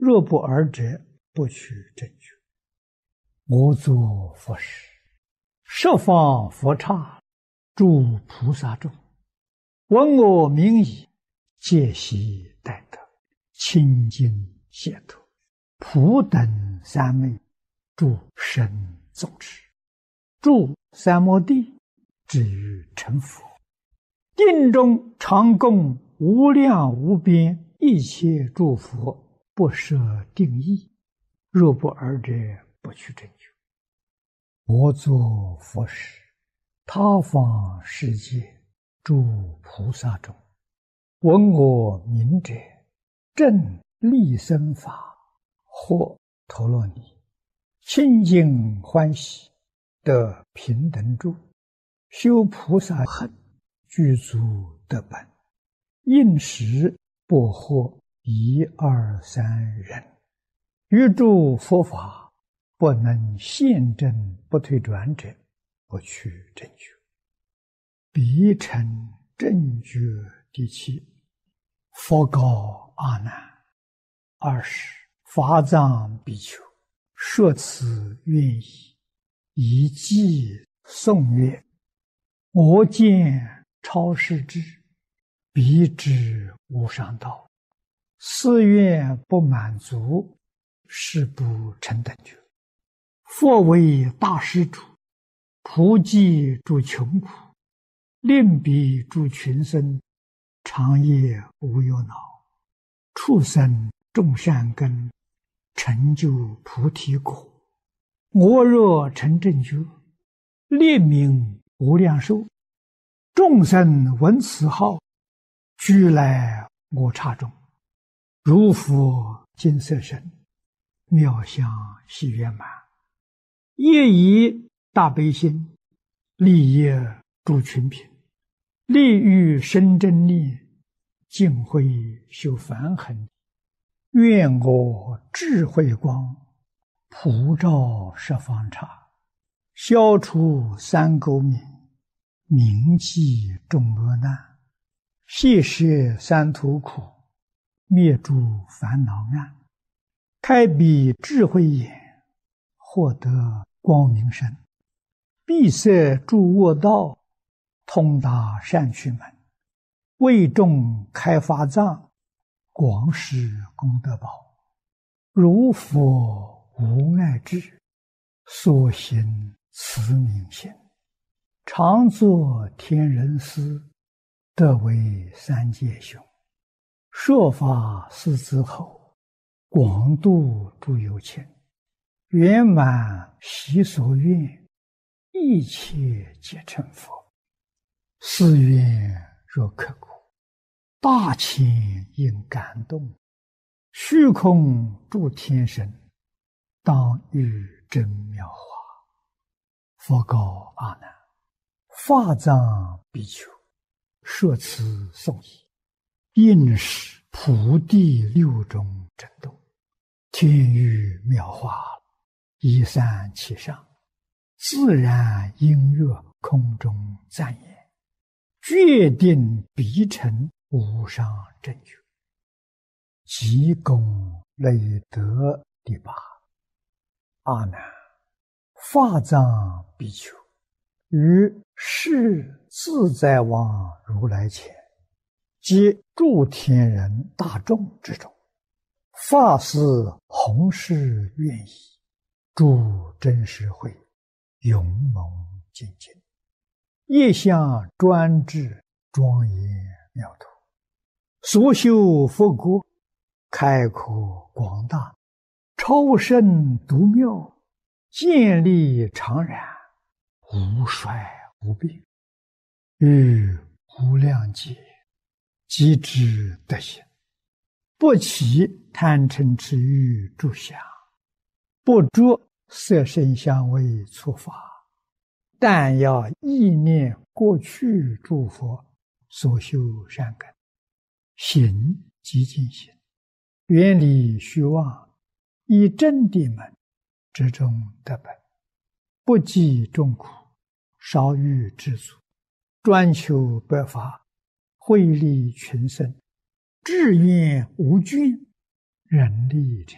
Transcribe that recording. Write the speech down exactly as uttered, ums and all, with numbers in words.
若不尔者，不取正觉。我作佛事，十方佛刹，诸菩萨众，闻我名已，皆悉待得，清净解脱，普等三昧，诸神众持，住三摩地，至于成佛。定中常供无量无边一切诸佛，不设定义。若不尔者，不取正觉。我作佛事，他方世界诸菩萨中，闻我名者，正利生法，或陀罗尼，清净欢喜，得平等住，修菩萨行，具足得本，应时不惑一二三人，于诸佛法不能现证不退转者，不取正觉。彼成正觉第七。佛告阿难：二十法藏比丘，说此愿意，以偈颂曰：我见超世智，彼知无上道，誓愿不满足，是不成等觉。佛为大施主，普济诸穷苦，令彼诸群生，长夜无忧恼，畜生种善根，成就菩提果。我若成正觉，列名无量寿，众生闻此号，俱来我刹中，如佛金色身，妙相喜圆满，业以大悲心，利业诸群品，利欲生真力，净慧修梵行。愿我智慧光，普照十方刹，消除三垢冥，铭记众恶难，悉摄三途苦，灭诸烦恼暗，开彼智慧眼，获得光明身，闭塞诸恶道，通达善趣门，为众开法藏，广施功德宝。如佛无碍智，所行慈悯心，常作天人师，得为三界雄。说法四子后，广度诸有情，圆满习所愿，一切皆成佛。誓愿若刻苦，大千应感动，虚空诸天神，当遇真妙法。佛告阿难：法藏比丘，说此颂已，应使普地六种震动，天雨妙法，一散其上，自然音乐空中赞言，决定必成无上正觉。即功累德第八。阿难，法藏比丘，于世自在王如来前，及诸天人大众之中，发誓弘誓愿意，诸真实慧，勇猛精进，业相专制，庄严妙土，所修佛国，开阔广大，超胜独妙，建立常然，无衰无病，于无量劫，即知德行，不起贪嗔痴欲诸相，不着色声香味触法，但要意念过去诸佛所修善根，行即净行，远离虚妄，以真谛门之中得本，不计众苦，少欲知足，专求白法，惠利群生，志愿无倦，人力者